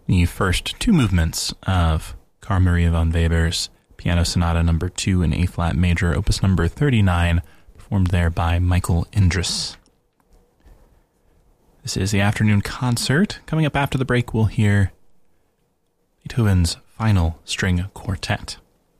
the first two movements of Carl Maria von Weber's Piano Sonata No. 2 in A-flat major, opus number 39, performed there by Michael Indris. This is the afternoon concert. Coming up after the break, we'll hear Beethoven's Final String Quartet.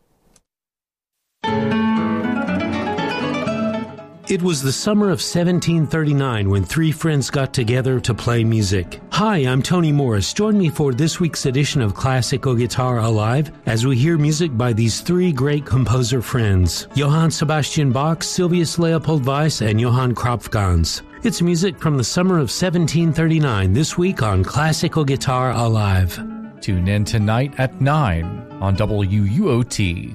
It was the summer of 1739 when three friends got together to play music. Hi, I'm Tony Morris. Join me for this week's edition of Classical Guitar Alive as we hear music by these three great composer friends, Johann Sebastian Bach, Sylvius Leopold Weiss, and Johann Kropfgans. It's music from the summer of 1739 this week on Classical Guitar Alive. Tune in tonight at 9 on WUOT.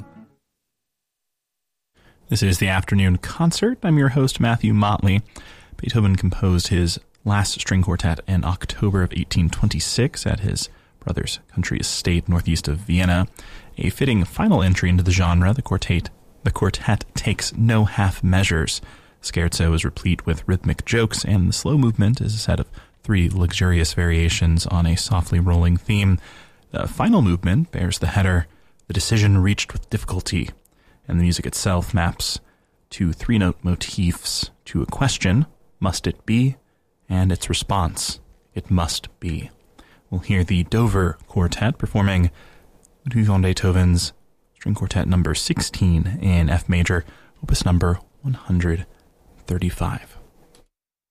This is the afternoon concert. I'm your host, Matthew Motley. Beethoven composed his last string quartet in October of 1826 at his brother's country estate northeast of Vienna. A fitting final entry into the genre, the quartet takes no half measures. Scherzo is replete with rhythmic jokes, and the slow movement is a set of three luxurious variations on a softly rolling theme. The final movement bears the header, "The decision reached with difficulty," and the music itself maps to three-note motifs to a question, must it be, and its response, it must be. We'll hear the Dover Quartet performing Ludwig van Beethoven's String Quartet number 16 in F major, opus number 135.